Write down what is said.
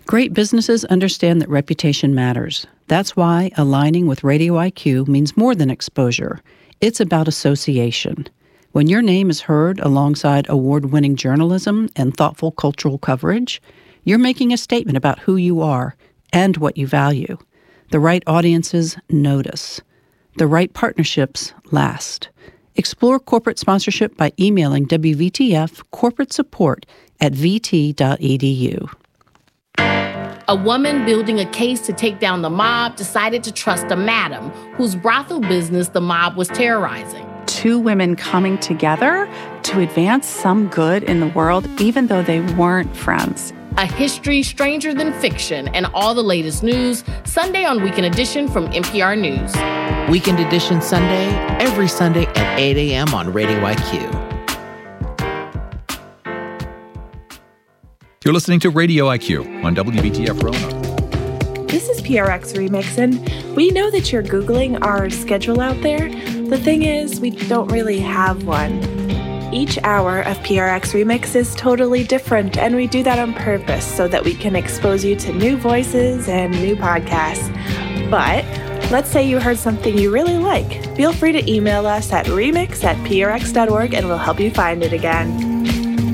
Great businesses understand that reputation matters. That's why aligning with Radio IQ means more than exposure. It's about association. When your name is heard alongside award-winning journalism and thoughtful cultural coverage, you're making a statement about who you are and what you value. The right audiences notice. The right partnerships last. Explore corporate sponsorship by emailing WVTF corporate support at vt.edu. A woman building a case to take down the mob decided to trust a madam whose brothel business the mob was terrorizing. Two women coming together to advance some good in the world, even though they weren't friends. A history stranger than fiction, and all the latest news, Sunday on Weekend Edition from NPR News. Weekend Edition Sunday, every Sunday at 8 a.m. on Radio IQ. You're listening to Radio IQ on WBTF Roanoke. This is PRX Remix, and we know that you're Googling our schedule out there. The thing is, we don't really have one. Each hour of PRX Remix is totally different, and we do that on purpose so that we can expose you to new voices and new podcasts. But let's say you heard something you really like. Feel free to email us at remix@prx.org, and we'll help you find it again.